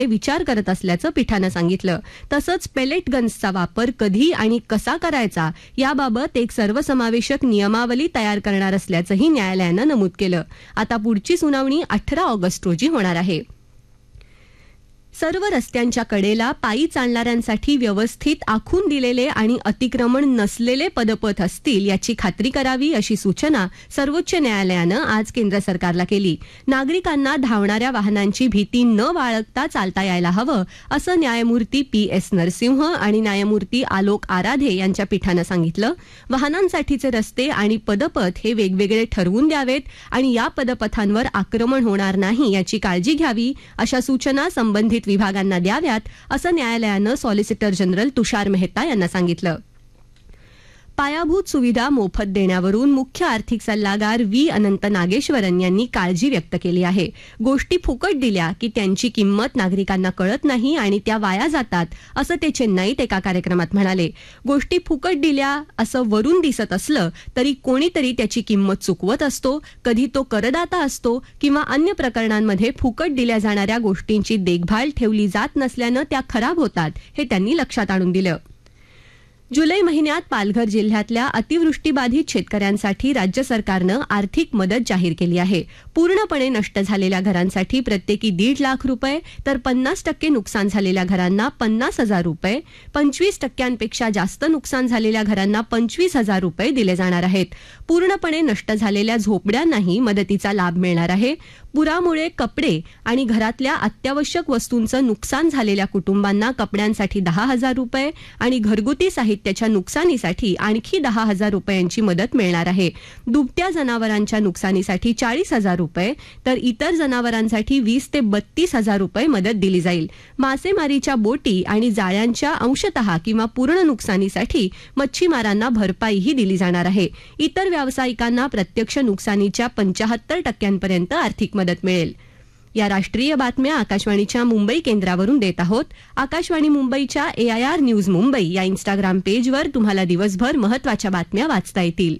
विचार करत असल्याचं पीठानं सांगितलं. तसंच पेलेट गन्सचा वापर कधी आणि कसा करायचा याबाबत एक सर्वसमावेशक नियमावली तयार करणार असल्याचंही न्यायालयानं नमूद केलं. आता पुढची सुनावणी 18 ऑगस्ट रोजी होणार आहे. सर्व रस्त्यांच्या कडेला पायी चालणाऱ्यांसाठी व्यवस्थित आखून दिलेले आणि अतिक्रमण नसलेले पदपथ असतील याची खात्री करावी अशी सूचना सर्वोच्च न्यायालयानं आज केंद्र सरकारला केली. नागरिकांना धावणाऱ्या वाहनांची भीती न बाळगता चालता यायला हवं असं न्यायमूर्ती PS नरसिंह आणि न्यायमूर्ती आलोक आराधे यांच्या पीठानं सांगितलं. वाहनांसाठीचे रस्ते आणि पदपथ हे वेगवेगळे ठरवून द्यावेत आणि या पदपथांवर आक्रमण होणार नाही याची काळजी घ्यावी अशा सूचना संबंधित विभागांना द्याव्यात असं न्यायालयानं सॉलिसिटर जनरल तुषार मेहता यांना सांगितलं. पायाभूत सुविधा मोफत देण्यावरून मुख्य आर्थिक सल्लागार अनंत नागेश्वरन यांनी काळजी व्यक्त केली आहे. गोष्टी फुकट दिल्या की त्यांची किंमत नागरिकांना कळत नाही आणि त्या वाया जातात असं ते चेन्नईत एका कार्यक्रमात म्हणाले. गोष्टी फुकट दिल्या असं वरून दिसत असलं तरी कोणीतरी त्याची किंमत चुकवत असतो. कधी तो करदाता असतो किंवा अन्य प्रकरणांमध्ये फुकट दिल्या जाणाऱ्या गोष्टींची देखभाल ठेवली जात नसल्यानं त्या खराब होतात हे त्यांनी लक्षात आणून दिलं. जुलै महिन्यात पालघर जिल्ह्यातल्या अतिवृष्टीबाधित शेतकऱ्यांसाठी राज्य सरकारनं आर्थिक मदत जाहीर केली आहे. पूर्णपणे नष्ट झालेल्या घरांसाठी प्रत्येकी 1.5 लाख रुपये तर 50% नुकसान झालेल्या घरांना 50,000 रुपये, 25% जास्त नुकसान झालेल्या घरांना 25,000 रुपये दिले जाणार आहेत. पूर्णपणे नष्ट झालेल्या झोपड्यांनाही मदतीचा लाभ मिळणार आहे. पुरामुळे कपडे आणि घरातल्या अत्यावश्यक वस्तूंचं नुकसान झालेल्या कुटुंबांना कपड्यांसाठी 10,000 रुपये आणि घरगुती साहित्याच्या नुकसानीसाठी आणखी 10,000 रुपयांची मदत मिळणार आहे. दुभत्या जनावरांच्या नुकसानीसाठी 40,000 रुपये तर इतर जनावरांसाठी 20,000 ते 32,000 रुपये मदत दिली जाईल. मासेमारीच्या बोटी आणि जाळ्यांच्या अंशतः किंवा पूर्ण नुकसानीसाठी मच्छीमारांना भरपाईही दिली जाणार आहे. इतर व्यावसायिकांना प्रत्यक्ष नुकसानीच्या 75% आर्थिक मदत मिळेल. या राष्ट्रीय बातम्या आकाशवाणीच्या मुंबई केंद्रावरून देत आहोत. आकाशवाणी मुंबईच्या AIR न्यूज मुंबई या इंस्टाग्राम पेजवर तुम्हाला दिवसभर महत्त्वाच्या बातम्या वाचता येतील.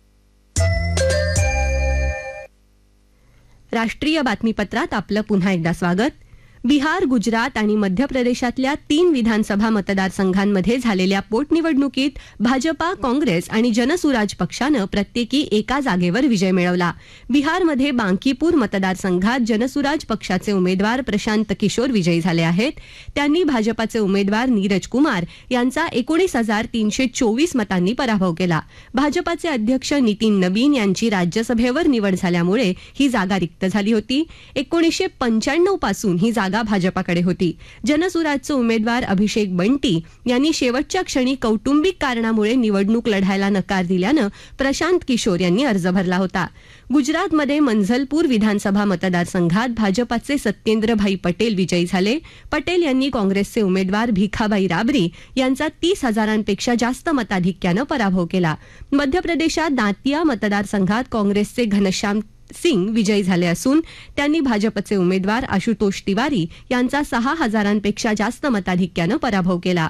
राष्ट्रीय बातमीपत्रात आपलं पुन्हा एकदा स्वागत. बिहार, गुजरात आणि मध्य प्रदेशातल्या 3 विधानसभा मतदारसंघांमध्ये झालेल्या पोटनिवडणुकीत भाजपा, काँग्रेस आणि जनसुराज पक्षानं प्रत्येकी एका जागेवर विजय मिळवला. बिहारमध्ये बांकीपूर मतदारसंघात जनसुराज पक्षाचे उमेदवार प्रशांत किशोर विजयी झाले आहेत. त्यांनी भाजपाचे उमेदवार नीरज कुमार यांचा 19,324 मतांनी पराभव केला. भाजपाचे अध्यक्ष नितीन नवीन यांची राज्यसभेवर निवड झाल्यामुळे ही जागा रिक्त झाली होती. 1995 पासून ही जागा भाजपाकडे होती. जनसुराजचे उमेदवार अभिषेक बंटी यांनी शेवटच्या क्षणी कौटुंबिक कारणामुळे निवडणूक लढायला नकार दिल्यानं प्रशांत किशोर यांनी अर्ज भरला होता. गुजरातमध्ये मंझलपूर विधानसभा मतदारसंघात भाजपाचे सत्येंद्रभाई पटेल विजयी झाले. पटेल यांनी काँग्रेसचे उमेदवार भिखाबाई राबरी यांचा 30,000पेक्षा जास्त मताधिक्यानं पराभव केला. मध्य प्रदेशात दातिया मतदारसंघात काँग्रेसचे घनश्याम सिंग विजयी झाले असून त्यांनी भाजपचे उमेदवार आशुतोष तिवारी यांचा 6,000पेक्षा जास्त मताधिक्यानं पराभव केला.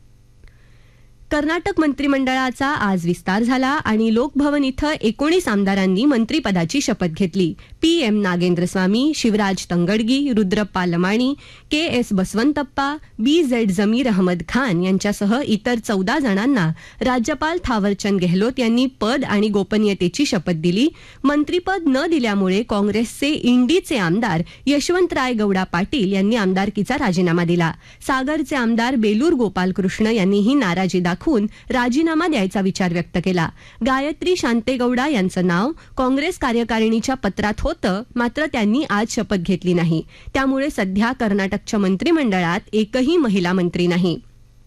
कर्नाटक मंत्रिमंडळाचा आज विस्तार झाला आणि लोकभवन इथं 19 आमदारांनी मंत्रिपदाची शपथ घेतली. PM नागेंद्र स्वामी, शिवराज तंगडगी, रुद्रप्पा लमाणी, KS बसवंतप्पा, BZ जमीर अहमद खान यांच्यासह इतर 14 जणांना राज्यपाल थावरचंद गेहलोत यांनी पद आणि गोपनीयतेची शपथ दिली. मंत्रिपद न दिल्यामुळे काँग्रेसचे इंडीचे आमदार यशवंतराय गौडा पाटील यांनी आमदारकीचा राजीनामा दिला. सागरचे आमदार बेलूर गोपालकृष्ण यांनीही नाराजी दाखवून राजीनामा द्यायचा विचार व्यक्त केला. गायत्री शांतेगौडा यांचं नाव काँग्रेस कार्यकारिणीच्या पत्रात होतं, मात्र त्यांनी आज शपथ घेतली नाही. त्यामुळे सध्या कर्नाटकच्या मंत्रिमंडळात एकही महिला मंत्री नाही.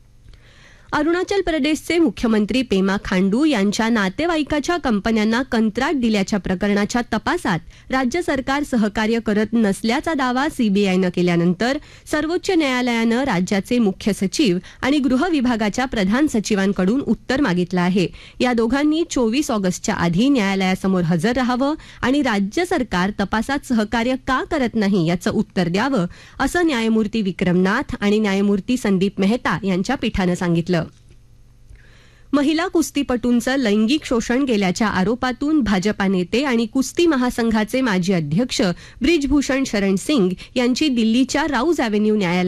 अरुणाचल प्रदेशचे मुख्यमंत्री पेमा खांडू यांच्या नातेवाईकाच्या कंपन्यांना कंत्राट दिल्याच्या प्रकरणाच्या तपासात राज्य सरकार सहकार्य करत नसल्याचा दावा CBIनं केल्यानंतर सर्वोच्च न्यायालयानं राज्याचे मुख्य सचिव आणि गृह विभागाच्या प्रधान सचिवांकडून उत्तर मागितलं आहे. या दोघांनी 24 ऑगस्टच्या आधी न्यायालयासमोर हजर राहावं आणि राज्य सरकार तपासात सहकार्य का करत नाही याचं उत्तर द्यावं असं न्यायमूर्ती विक्रमनाथ आणि न्यायमूर्ती संदीप मेहता यांच्या पीठानं सांगितलं. महिला कुस्तीपटूंचं लैंगिक शोषण केल्याच्या आरोपातून भाजपा नेते आणि कुस्ती महासंघाचे माजी अध्यक्ष ब्रिजभूषण शरण सिंग यांची दिल्लीच्या राऊज अॅव्हेन्यू न्यायालयात